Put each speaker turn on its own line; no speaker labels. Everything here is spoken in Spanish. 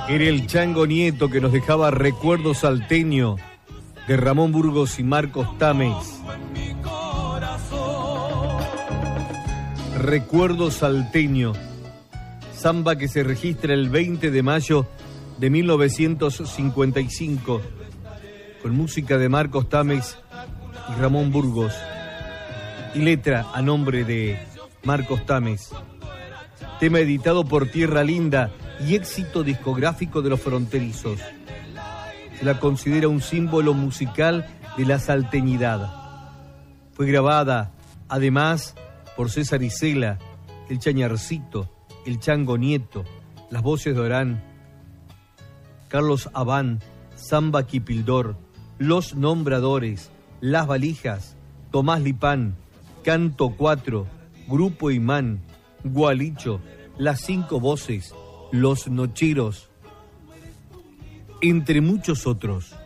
Era el Chango Nieto que nos dejaba Recuerdo Salteño de Ramón Burgos y Marcos Tames. Recuerdo Salteño, samba que se registra el 20 de mayo de 1955, con música de Marcos Tames y Ramón Burgos, y letra a nombre de Marcos Tames. Tema editado por Tierra Linda y éxito discográfico de los fronterizos. Se la considera un símbolo musical de la salteñidad. Fue grabada, además, por César Isela, el Chañarcito, el Chango Nieto, las voces de Orán, Carlos Abán, Samba Quipildor, Los Nombradores, Las Valijas, Tomás Lipán, Canto 4, Grupo Imán, Gualicho, Las Cinco Voces, Los Nocheros, entre muchos otros.